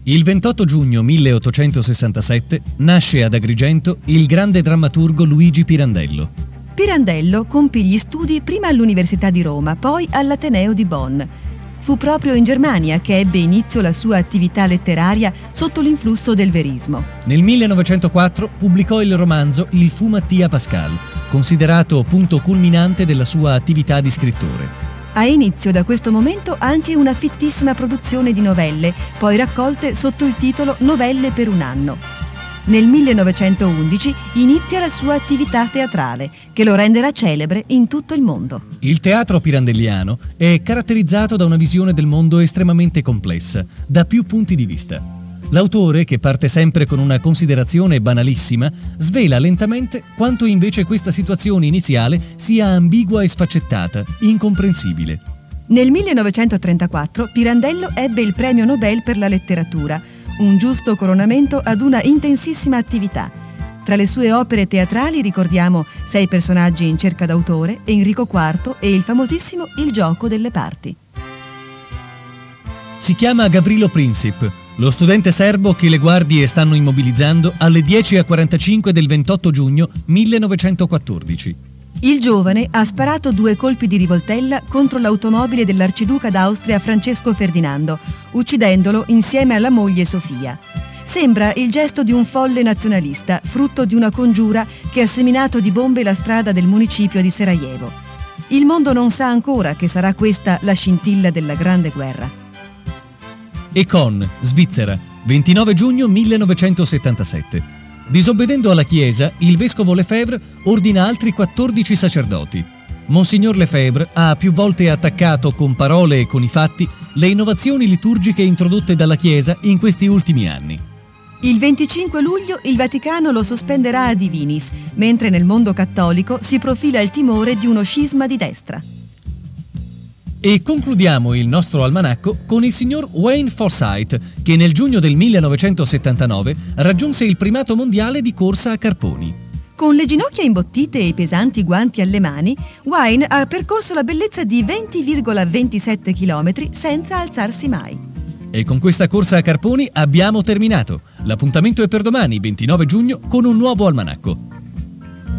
Il 28 giugno 1867 nasce ad Agrigento il grande drammaturgo Luigi Pirandello. Pirandello compì gli studi prima all'Università di Roma, poi all'Ateneo di Bonn. Fu proprio in Germania che ebbe inizio la sua attività letteraria sotto l'influsso del verismo. Nel 1904 pubblicò il romanzo Il fu Mattia Pascal, considerato punto culminante della sua attività di scrittore. Ha inizio da questo momento anche una fittissima produzione di novelle, poi raccolte sotto il titolo Novelle per un anno. Nel 1911 inizia la sua attività teatrale, che lo renderà celebre in tutto il mondo. Il teatro pirandelliano è caratterizzato da una visione del mondo estremamente complessa, da più punti di vista. L'autore, che parte sempre con una considerazione banalissima, svela lentamente quanto invece questa situazione iniziale sia ambigua e sfaccettata, incomprensibile. Nel 1934 Pirandello ebbe il premio Nobel per la letteratura, un giusto coronamento ad una intensissima attività. Tra le sue opere teatrali ricordiamo 6 personaggi in cerca d'autore, Enrico IV e il famosissimo Il gioco delle parti. Si chiama Gavrilo Princip, lo studente serbo che le guardie stanno immobilizzando alle 10:45 del 28 giugno 1914. Il giovane ha sparato 2 colpi di rivoltella contro l'automobile dell'arciduca d'Austria Francesco Ferdinando, uccidendolo insieme alla moglie Sofia. Sembra il gesto di un folle nazionalista, frutto di una congiura che ha seminato di bombe la strada del municipio di Sarajevo. Il mondo non sa ancora che sarà questa la scintilla della Grande Guerra. Écon, Svizzera, 29 giugno 1977. Disobbedendo alla Chiesa, il vescovo Lefebvre ordina altri 14 sacerdoti. Monsignor Lefebvre ha più volte attaccato con parole e con i fatti le innovazioni liturgiche introdotte dalla Chiesa in questi ultimi anni. Il 25 luglio il Vaticano lo sospenderà a divinis, mentre nel mondo cattolico si profila il timore di uno scisma di destra. E concludiamo il nostro almanacco con il signor Wayne Forsythe, che nel giugno del 1979 raggiunse il primato mondiale di corsa a carponi. Con le ginocchia imbottite e i pesanti guanti alle mani, Wayne ha percorso la bellezza di 20,27 km senza alzarsi mai. E con questa corsa a carponi abbiamo terminato. L'appuntamento è per domani, 29 giugno, con un nuovo almanacco.